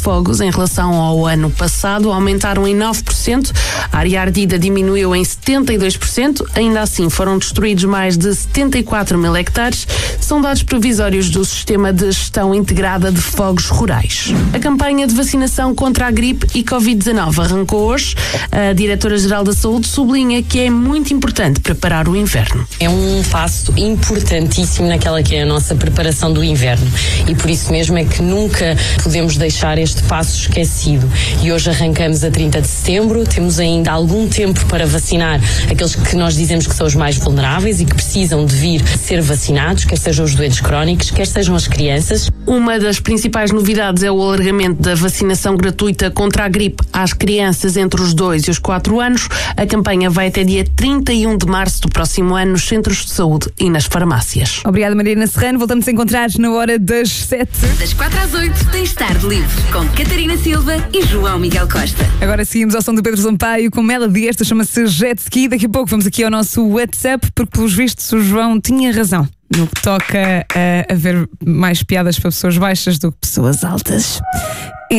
fogos em relação ao ano passado, aumentaram em 9%, a área ardida diminuiu em 72%, ainda assim foram destruídos mais de 74 mil hectares, são dados provisórios do Sistema de Gestão Integrada de Fogos Rurais. A campanha de vacinação contra a gripe e Covid-19 arrancou hoje. A Diretora-Geral da Saúde sublinha que é muito importante preparar o inverno. É um passo importantíssimo naquela que é a nossa preparação do inverno e por isso mesmo é que nunca podemos deixar este passo esquecido. E hoje arrancamos a 30 de setembro, temos ainda algum tempo para vacinar aqueles que nós dizemos que são os mais vulneráveis e que precisam de vir ser vacinados, quer sejam os doentes crónicos, quer sejam as crianças. Uma das principais novidades é o alargamento da vacinação gratuita contra a gripe às crianças entre os 2 e os 4 anos. A campanha vai até dia 31 de março do próximo ano nos centros de saúde e nas farmácias. Obrigada, Mariana Serrano. Voltamos a encontrar na hora das 7. Das 4 às 8 tens Tarde Livre com Catarina Silva e João Miguel Costa. Agora seguimos ao som do Pedro Sampaio com Melody. Esta chama-se Jet Ski. Daqui a pouco vamos aqui ao nosso WhatsApp, porque pelos vistos o João tinha razão no que toca a haver mais piadas para pessoas baixas do que pessoas altas.